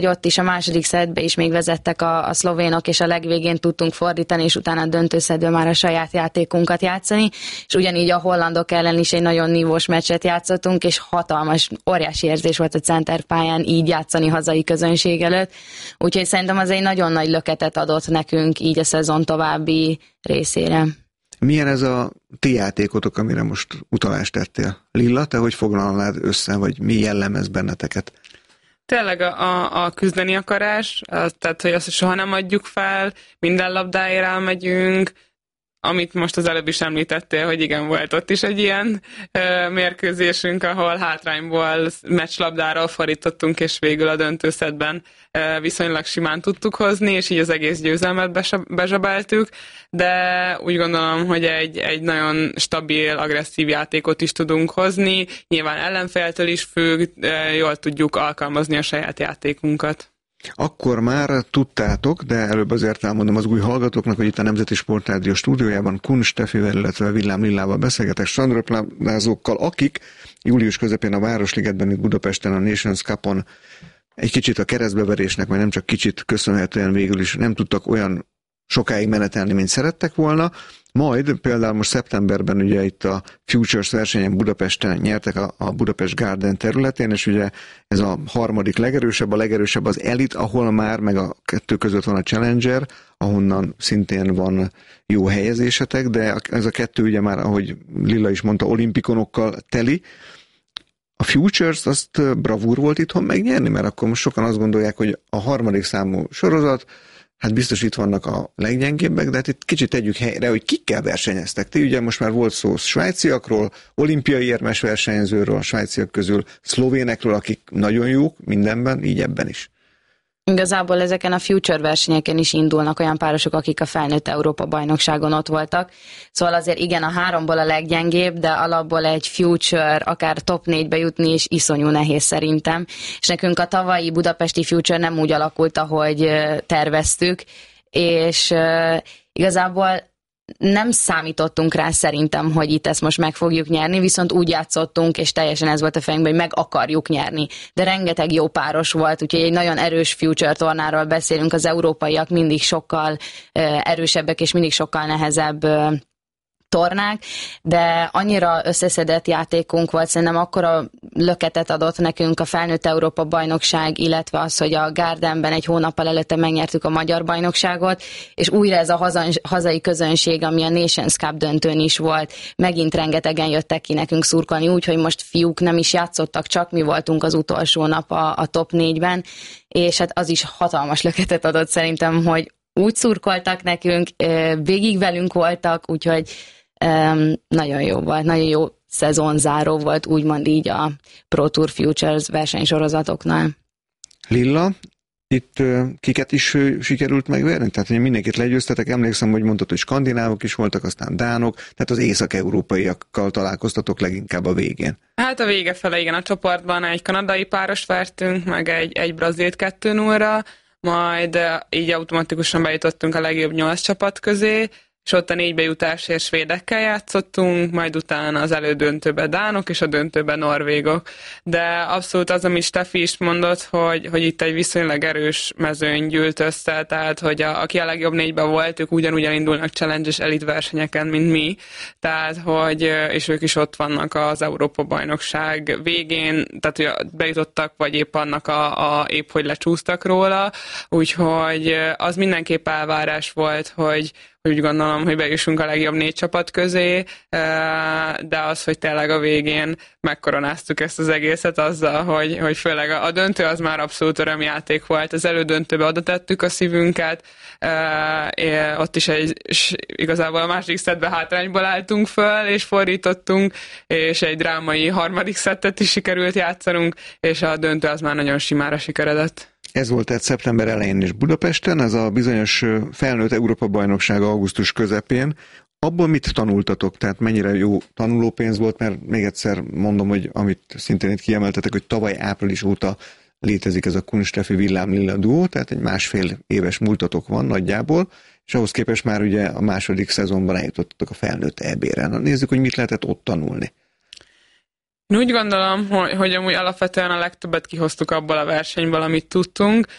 Ott is a második szettbe is még vezettek a szlovénok, és a legvégén tudtunk fordítani, és utána a döntőszettben már a saját játékunkat játszani, és ugyanígy a hollandok ellen is egy nagyon nívós meccset játszottunk, és hatalmas, óriási érzés volt a centerpályán így játszani hazai közönség előtt, úgyhogy szerintem az egy nagyon nagy löketet adott nekünk így a szezon további részére. Milyen ez a ti játékotok, amire most utalást tettél? Lilla, te hogy foglalnád össze, vagy mi jellemez benneteket? Tényleg a küzdeni akarás, tehát hogy azt soha nem adjuk fel, minden labdáért elmegyünk, amit most az előbb is említettél, hogy igen, volt ott is egy ilyen mérkőzésünk, ahol hátrányból meccslabdáról fordítottunk, és végül a döntőszettben viszonylag simán tudtuk hozni, és így az egész győzelmet bezsebeltük, de úgy gondolom, hogy egy nagyon stabil, agresszív játékot is tudunk hozni, nyilván ellenféltől is függ, jól tudjuk alkalmazni a saját játékunkat. Akkor már tudtátok, de előbb azért elmondom az új hallgatóknak, hogy itt a Nemzeti Sportrádió stúdiójában Kun Stefivel, illetve Villám Lillával beszélgetek strandröplázókkal, akik július közepén a Városligetben, itt Budapesten, a Nations Cupon egy kicsit a keresztbeverésnek, vagy nem csak kicsit köszönhetően végül is nem tudtak olyan sokáig menetelni, mint szerettek volna. Majd például most szeptemberben ugye itt a Futures versenyen Budapesten nyertek a Budapest Garden területén, és ugye ez a harmadik legerősebb, a legerősebb az Elite, ahol már meg a kettő között van a Challenger, ahonnan szintén van jó helyezésetek, de ez a kettő ugye már, ahogy Lilla is mondta, olimpikonokkal teli. A Futures azt bravúr volt itthon megnyerni, mert akkor most sokan azt gondolják, hogy a harmadik számú sorozat, hát biztos itt vannak a leggyengébbek, de hát itt kicsit tegyük helyre, hogy kikkel versenyeztek. Ti ugye most már volt szó svájciakról, olimpiai érmes versenyzőről, a svájciak közül szlovénekről, akik nagyon jók mindenben, így ebben is. Igazából ezeken a Future versenyeken is indulnak olyan párosok, akik a felnőtt Európa-bajnokságon ott voltak. Szóval azért igen, a háromból a leggyengébb, de alapból egy Future, akár top 4-be jutni is iszonyú nehéz szerintem. És nekünk a tavalyi budapesti Future nem úgy alakult, ahogy terveztük, és igazából nem számítottunk rá szerintem, hogy itt ezt most meg fogjuk nyerni, viszont úgy játszottunk, és teljesen ez volt a fejünkben, hogy meg akarjuk nyerni. De rengeteg jó páros volt, úgyhogy egy nagyon erős Future tornáról beszélünk, az európaiak mindig sokkal erősebbek, és mindig sokkal nehezebb tornák, de annyira összeszedett játékunk volt, szerintem akkora löketet adott nekünk a felnőtt Európa bajnokság, illetve az, hogy a Gardenben egy hónappal előtte megnyertük a magyar bajnokságot, és újra ez a hazai közönség, ami a Nations Cup döntőn is volt, megint rengetegen jöttek ki nekünk szurkolni, úgyhogy most fiúk nem is játszottak, csak mi voltunk az utolsó nap a top 4-ben, és hát az is hatalmas löketet adott szerintem, hogy úgy szurkoltak nekünk, végig velünk voltak, úgyhogy nagyon jó volt, nagyon jó szezonzáró volt, úgymond így a Pro Tour Futures versenysorozatoknál. Lilla, itt kiket is sikerült megverni? Tehát, hogy mindenkit legyőztetek, emlékszem, hogy mondtad, hogy skandinávok is voltak, aztán dánok, tehát az észak-európaiakkal találkoztatok leginkább a végén. Hát a vége fele, igen, a csoportban egy kanadai párost vertünk, meg egy brazilt 2-0-ra, majd így automatikusan bejutottunk a legjobb 8 csapat közé, és ott a 4 bejutásért svédekkel játszottunk, majd utána az elődöntőben dánok, és a döntőben norvégok. De abszolút az, amit Steffi is mondott, hogy itt egy viszonylag erős mezőny gyűlt össze, tehát hogy aki a legjobb 4-ben volt, ők ugyanúgy elindulnak challenge és elit versenyeken, mint mi, tehát hogy, és ők is ott vannak az Európa-bajnokság végén, tehát hogy bejutottak, vagy épp annak épp hogy lecsúsztak róla, úgyhogy az mindenképp elvárás volt, hogy úgy gondolom, hogy bejussunk a legjobb 4 csapat közé, de az, hogy tényleg a végén megkoronáztuk ezt az egészet azzal, hogy főleg a döntő az már abszolút örömjáték volt. Az elődöntőbe oda tettük a szívünket, ott is igazából a második szettben hátrányból álltunk föl, és fordítottunk, és egy drámai harmadik szettet is sikerült játszanunk, és a döntő az már nagyon simára sikeredett. Ez volt tehát szeptember elején is Budapesten, ez a bizonyos felnőtt Európa-bajnokság augusztus közepén. Abból mit tanultatok? Tehát mennyire jó tanulópénz volt, mert még egyszer mondom, hogy amit szintén itt kiemeltetek, hogy tavaly április óta létezik ez a Kun Steffi Villám Lilla duó, tehát egy 1,5 éves múltatok van nagyjából, és ahhoz képest már ugye a második szezonban eljutottatok a felnőtt EB-re. Na, nézzük, hogy mit lehetett ott tanulni. Úgy gondolom, hogy amúgy alapvetően a legtöbbet kihoztuk abból a versenyből, amit tudtunk.